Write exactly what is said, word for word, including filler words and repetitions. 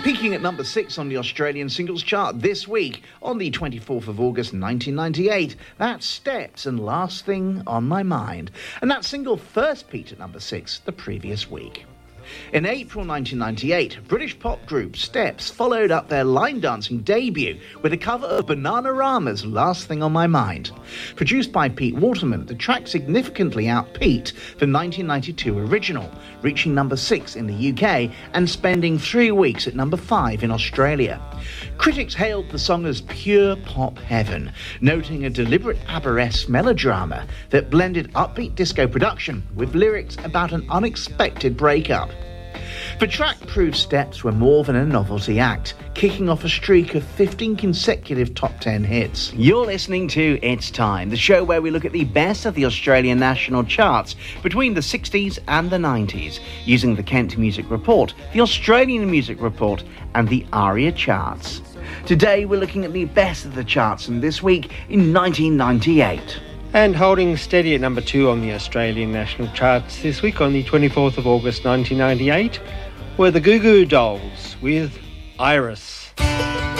Peaking at number six on the Australian singles chart this week, on the twenty-fourth of August nineteen ninety-eight, that's Steps and Last Thing on My Mind. And that single first peaked at number six the previous week. In April nineteen ninety-eight, British pop group Steps followed up their line dancing debut with a cover of Bananarama's Last Thing on My Mind. Produced by Pete Waterman, the track significantly outpeaked the nineteen ninety-two original, reaching number six in the U K and spending three weeks at number five in Australia. Critics hailed the song as pure pop heaven, noting a deliberate ABBA-esque melodrama that blended upbeat disco production with lyrics about an unexpected breakup. The track proved Steps were more than a novelty act, kicking off a streak of fifteen consecutive top ten hits. You're listening to It's Time, the show where we look at the best of the Australian national charts between the sixties and the nineties, using the Kent Music Report, the Australian Music Report, and the ARIA charts. Today we're looking at the best of the charts from this week in nineteen ninety-eight. And holding steady at number two on the Australian national charts this week on the twenty-fourth of August nineteen ninety-eight were the Goo Goo Dolls with Iris.